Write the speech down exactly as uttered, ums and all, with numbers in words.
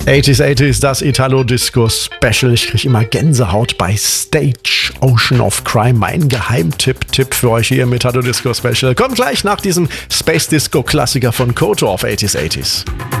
achtziger achtziger, das Italo-Disco-Special. Ich kriege immer Gänsehaut bei Stage. Ocean of Crime, mein Geheimtipp-Tipp für euch hier im Italo-Disco-Special. Kommt gleich nach diesem Space-Disco-Klassiker von Koto auf achtziger achtziger.